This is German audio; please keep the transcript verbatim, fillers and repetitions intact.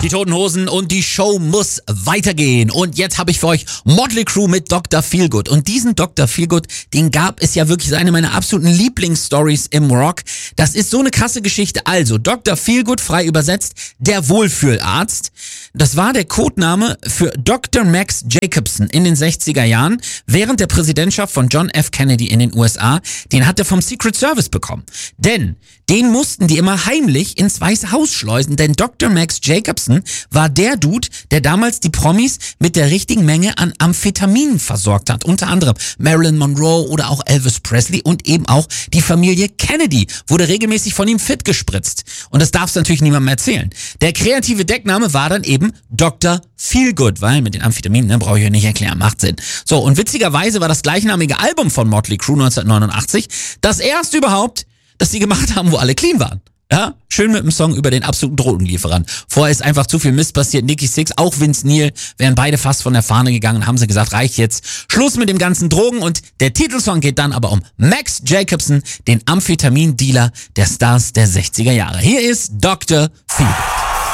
Die Toten Hosen und die Show muss weitergehen. Und jetzt habe ich für euch Motley Crue mit Doktor Feelgood. Und diesen Doktor Feelgood, den gab es ja wirklich, eine meiner absoluten Lieblingsstories im Rock. Das ist so eine krasse Geschichte. Also, Doktor Feelgood, frei übersetzt, der Wohlfühlarzt. Das war der Codename für Doktor Max Jacobson in den sechziger Jahren während der Präsidentschaft von John F. Kennedy in den U S A. Den hat er vom Secret Service bekommen. Denn den mussten die immer heimlich ins Weiße Haus schleusen, denn Doktor Max Jacobson war der Dude, der damals die Promis mit der richtigen Menge an Amphetaminen versorgt hat. Unter anderem Marilyn Monroe oder auch Elvis Presley und eben auch die Familie Kennedy wurde regelmäßig von ihm fit gespritzt. Und das darfst du natürlich niemandem erzählen. Der kreative Deckname war dann eben Doktor Feelgood, weil mit den Amphetaminen, ne, brauche ich euch nicht erklären, macht Sinn. So, und witzigerweise war das gleichnamige Album von Motley Crue neunzehnhundertneunundachtzig das erste überhaupt, das sie gemacht haben, wo alle clean waren. Ja, schön mit dem Song über den absoluten Drogenlieferant. Vorher ist einfach zu viel Mist passiert. Nikki Sixx, auch Vince Neil, wären beide fast von der Fahne gegangen und haben sie gesagt, reicht jetzt. Schluss mit dem ganzen Drogen. Und der Titelsong geht dann aber um Max Jacobson, den Amphetamin-Dealer der Stars der sechziger Jahre. Hier ist Doktor Feelgood.